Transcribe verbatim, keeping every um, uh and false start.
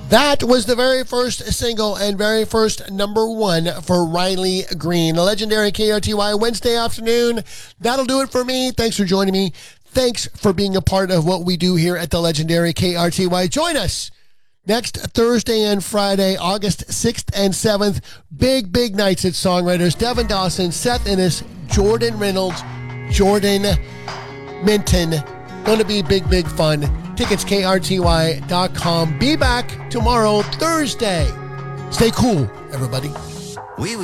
That was the very first single and very first number one for Riley Green. A legendary K R T Y Wednesday afternoon. That'll do it for me. Thanks for joining me. Thanks for being a part of what we do here at the legendary K R T Y. Join us next Thursday and Friday, August sixth and seventh. Big, big nights at Songwriters. Devin Dawson, Seth Innes, Jordan Reynolds, Jordan Minton. Going to be big, big fun. Tickets, K R T Y dot com. Be back tomorrow, Thursday. Stay cool, everybody.